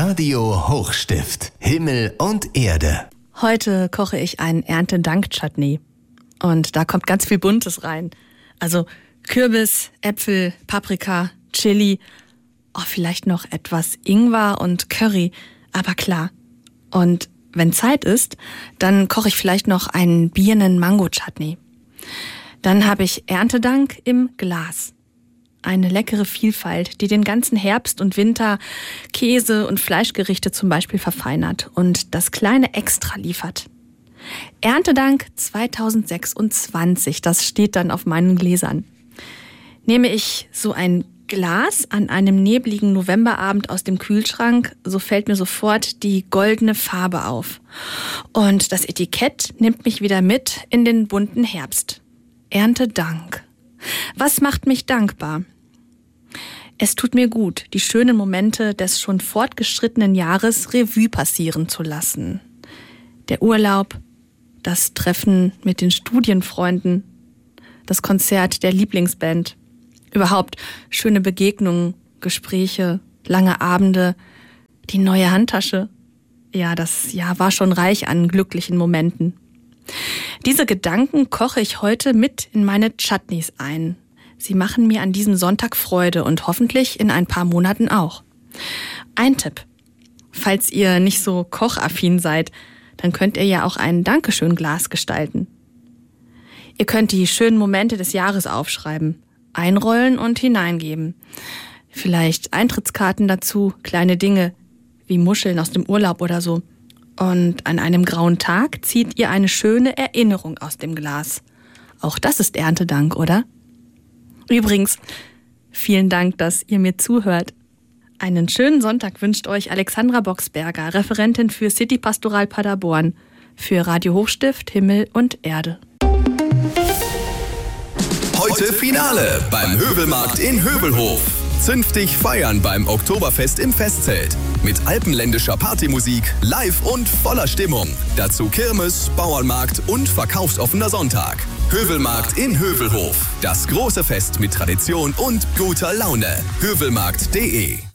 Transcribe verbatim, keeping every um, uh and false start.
Radio Hochstift. Himmel und Erde. Heute koche ich einen Erntedank-Chutney. Und da kommt ganz viel Buntes rein. Also Kürbis, Äpfel, Paprika, Chili, oh, vielleicht noch etwas Ingwer und Curry. Aber klar. Und wenn Zeit ist, dann koche ich vielleicht noch einen Birnen-Mango-Chutney. Dann habe ich Erntedank im Glas. Eine leckere Vielfalt, die den ganzen Herbst und Winter Käse- und Fleischgerichte zum Beispiel verfeinert und das kleine Extra liefert. Erntedank zwanzig sechsundzwanzig, das steht dann auf meinen Gläsern. Nehme ich so ein Glas an einem nebligen Novemberabend aus dem Kühlschrank, so fällt mir sofort die goldene Farbe auf. Und das Etikett nimmt mich wieder mit in den bunten Herbst. Erntedank. Was macht mich dankbar? Es tut mir gut, die schönen Momente des schon fortgeschrittenen Jahres Revue passieren zu lassen. Der Urlaub, das Treffen mit den Studienfreunden, das Konzert der Lieblingsband, überhaupt schöne Begegnungen, Gespräche, lange Abende, die neue Handtasche. Ja, das Jahr war schon reich an glücklichen Momenten. Diese Gedanken koche ich heute mit in meine Chutneys ein. Sie machen mir an diesem Sonntag Freude und hoffentlich in ein paar Monaten auch. Ein Tipp. Falls ihr nicht so kochaffin seid, dann könnt ihr ja auch ein Dankeschön-Glas gestalten. Ihr könnt die schönen Momente des Jahres aufschreiben, einrollen und hineingeben. Vielleicht Eintrittskarten dazu, kleine Dinge wie Muscheln aus dem Urlaub oder so. Und an einem grauen Tag zieht ihr eine schöne Erinnerung aus dem Glas. Auch das ist Erntedank, oder? Übrigens, vielen Dank, dass ihr mir zuhört. Einen schönen Sonntag wünscht euch Alexandra Boxberger, Referentin für City Pastoral Paderborn, für Radio Hochstift, Himmel und Erde. Heute Finale beim Hövelmarkt in Hövelhof. Zünftig feiern beim Oktoberfest im Festzelt. Mit alpenländischer Partymusik, live und voller Stimmung. Dazu Kirmes, Bauernmarkt und verkaufsoffener Sonntag. Hövelmarkt in Hövelhof. Das große Fest mit Tradition und guter Laune. hövelmarkt punkt de